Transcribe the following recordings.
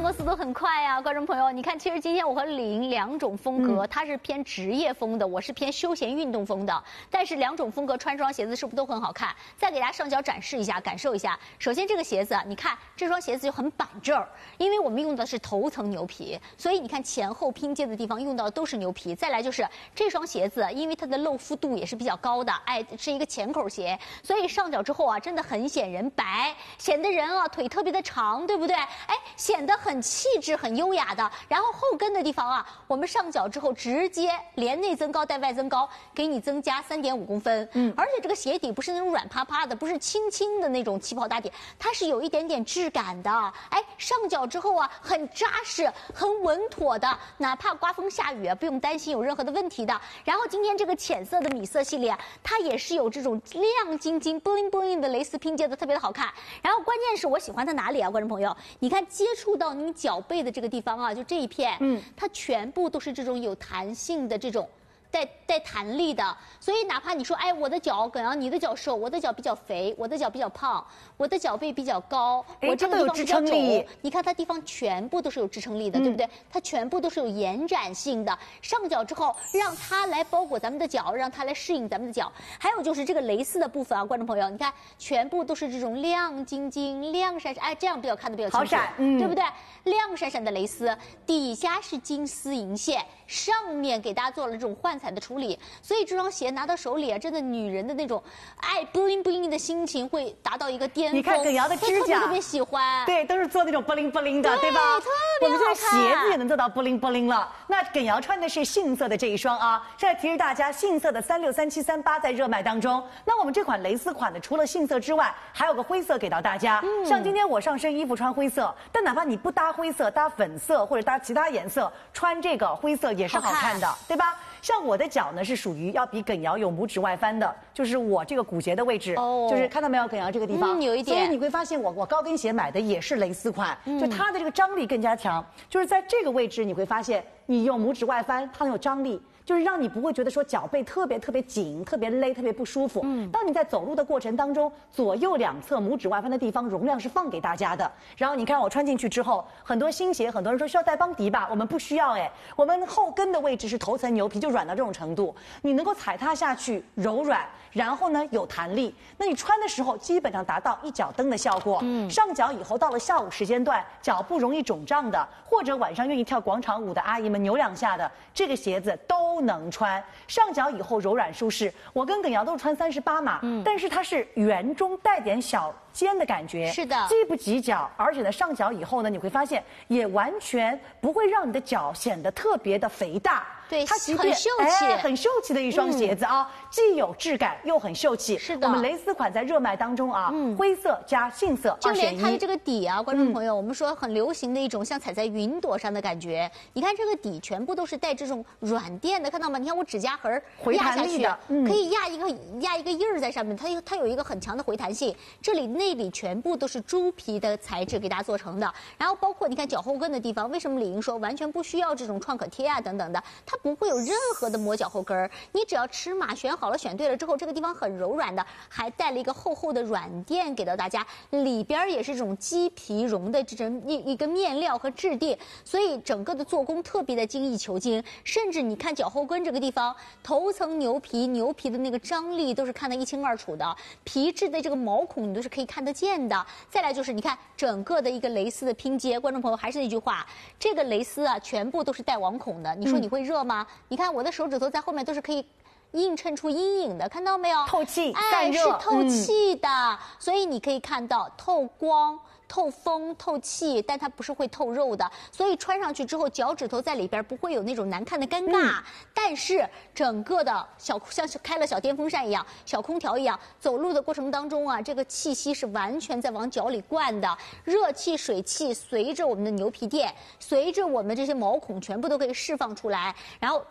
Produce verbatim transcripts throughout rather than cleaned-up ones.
动的速度很快呀、啊，观众朋友，你看，其实今天我和李莹两种风格，她、嗯、是偏职业风的，我是偏休闲运动风的。但是两种风格穿这双鞋子是不是都很好看？再给大家上脚展示一下，感受一下。首先这个鞋子，你看这双鞋子就很板正，因为我们用的是头层牛皮，所以你看前后拼接的地方用到的都是牛皮。再来就是这双鞋子，因为它的露肤度也是比较高的，哎，是一个前口鞋，所以上脚之后啊，真的很显人白，显得人啊腿特别的长，对不对？哎，显得很气质、很优雅的。然后后跟的地方啊，我们上脚之后直接连内增高带外增高，给你增加三点五公分。嗯，而且这个鞋底不是那种软趴趴的，不是轻轻的那种起跑大底，它是有一点点质感的。哎，上脚之后啊，很扎实、很稳妥的，哪怕刮风下雨啊，不用担心有任何的问题的。然后今天这个浅色的米色系列，它也是有这种亮晶晶、bling bling 的蕾丝拼接的，特别的好看。然后关键是我喜欢它哪里啊，观众朋友？你看接触到你脚背的这个地方啊，就这一片，嗯，它全部都是这种有弹性的这种。带带弹力的，所以哪怕你说，哎，我的脚，可能你的脚瘦，我的脚比较肥，我的脚比较胖，我的脚背比较高，我这个地方比较肿，你看它地方全部都是有支撑力的，嗯、对不对？它全部都是有延展性的。上脚之后，让它来包裹咱们的脚，让它来适应咱们的脚。还有就是这个蕾丝的部分啊，观众朋友，你看全部都是这种亮晶晶、亮闪闪，哎，这样比较看得比较清楚，好闪，嗯，对不对？亮闪闪的蕾丝，底下是金丝银线，上面给大家做了这种幻彩的处理，所以这双鞋拿到手里啊，真的女人的那种爱 bling bling 的心情会达到一个巅峰。 你看耿瑶的指甲， 特别喜欢， 对，都是做那种 bling bling 的， 对, 对吧？ 特别好看。 我们现在鞋子也能做到 bling bling 了。那耿瑶穿的是杏色的这一双啊，现在提示大家，杏色的三六、三七、三八在热卖当中。那我们这款蕾丝款的，除了杏色之外，还有个灰色给到大家。嗯、像今天我上身衣服穿灰色，但哪怕你不搭灰色，搭粉色或者搭其他颜色，穿这个灰色也是好看的，对吧？像我的脚呢是属于要比耿瑶有拇指外翻的，就是我这个骨节的位置，哦，就是看到没有，耿瑶这个地方、 嗯、有一点， 所以你会发现我我高跟鞋买的也是蕾丝款，嗯、就它的这个张力更加强，就是在这个位置你会发现你用拇指外翻，它很有张力。就是让你不会觉得说脚背特别特别紧、特别勒、特别不舒服。嗯，当你在走路的过程当中，左右两侧拇指外翻的地方容量是放给大家的。然后你看我穿进去之后，很多新鞋，很多人说需要带邦迪吧，我们不需要哎，我们后跟的位置是头层牛皮，就软到这种程度，你能够踩踏下去柔软，然后呢有弹力。那你穿的时候基本上达到一脚蹬的效果。嗯，上脚以后到了下午时间段，脚不容易肿胀的，或者晚上愿意跳广场舞的阿姨们扭两下的，这个鞋子都能穿。上脚以后柔软舒适。我跟耿瑶都是穿三十八码，嗯，但是它是圆中带点小尖的感觉， 是的， 既不挤脚，而且呢上脚以后呢，你会发现也完全不会让你的脚显得特别的肥大。 对， 它即便很秀气、 哎，很秀气的一双鞋子啊，嗯、既有质感又很秀气。 是的， 我们蕾丝款在热卖当中啊，嗯、灰色加杏色， 就连它的这个底啊，观众朋友，嗯、我们说很流行的一种像踩在云朵上的感觉。你看这个底全部都是带这种软垫的，看到吗？你看我指甲痕压下去，嗯、可以压一个压一个印儿在上面，它有它有一个很强的回弹性。这里内里全部都是猪皮的材质给大家做成的，然后包括你看脚后跟的地方，为什么李莹说完全不需要这种创可贴啊等等的，它不会有任何的磨脚后跟儿，你只要尺码选好了、选对了之后，这个地方很柔软的，还带了一个厚厚的软垫给到大家，里边也是这种鸡皮绒的这种一一个面料和质地，所以整个的做工特别的精益求精。甚至你看脚后跟这个地方，头层牛皮，牛皮的那个张力都是看得一清二楚的，皮质的这个毛孔你都是可以看得见的。再来就是你看整个的一个蕾丝的拼接，观众朋友还是那句话，这个蕾丝啊全部都是带网孔的，你说你会热吗？嗯、你看我的手指头在后面都是可以映衬出阴影的，看到没有？ 透气， 哎，是透气的，嗯、所以你可以看到透光、透风、透气，但它不是会透肉的，所以穿上去之后，脚趾头在里边不会有那种难看的尴尬。嗯、但是整个的小像是开了小电风扇一样，小空调一样，走路的过程当中啊，这个气息是完全在往脚里灌的，热气、水气随着我们的牛皮垫，随着我们这些毛孔全部都可以释放出来，然后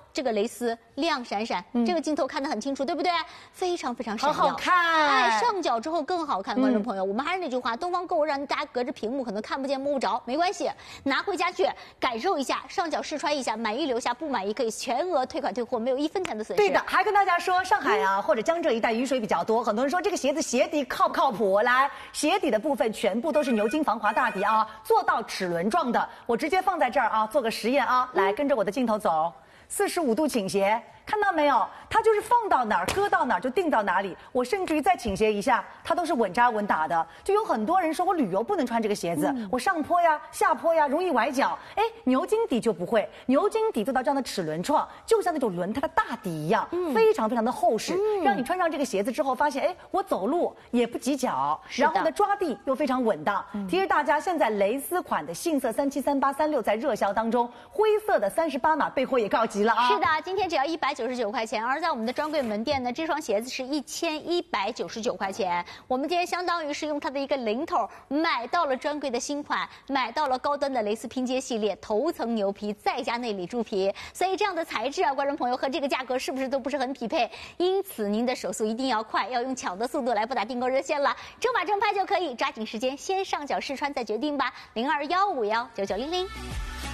这个蕾丝亮闪闪，嗯、这个镜头看得很清楚，对不对？非常非常闪耀， 好好看。 哎，上脚之后更好看，观众朋友，嗯、我们还是那句话，东方购物让大家隔着屏幕可能看不见摸不着，没关系，拿回家去感受一下，上脚试穿一下，满意留下，不满意可以全额退款退货，没有一分钱的损失。 对的，还跟大家说，上海啊、嗯、或者江浙一带雨水比较多，很多人说这个鞋子鞋底靠不靠谱？来，鞋底的部分全部都是牛津防滑大底啊，做到齿轮状的，我直接放在这儿啊，做个实验啊，来跟着我的镜头走，四十五度倾斜。看到没有？它就是放到哪儿，搁到哪儿就定到哪里。我甚至于再倾斜一下，它都是稳扎稳打的。就有很多人说我旅游不能穿这个鞋子，嗯、我上坡呀、下坡呀容易崴脚。哎，牛津底就不会，牛津底做到这样的齿轮状，就像那种轮胎的大底一样，嗯、非常非常的厚实，嗯、让你穿上这个鞋子之后，发现哎，我走路也不挤脚，然后呢抓地又非常稳当。嗯、提示大家，现在蕾丝款的杏色三七、三八、三六在热销当中，灰色的三十八码备货也告急了啊！ 是的，今天只要一百九十九块钱，而在我们的专柜门店呢，这双鞋子是一千一百九十九块钱。我们今天相当于是用它的一个零头买到了专柜的新款，买到了高端的蕾丝拼接系列，头层牛皮再加内里猪皮，所以这样的材质啊，观众朋友和这个价格是不是都不是很匹配？因此您的手速一定要快，要用抢的速度来拨打订购热线了，正码正拍就可以，抓紧时间先上脚试穿再决定吧，零二幺五幺九九零零。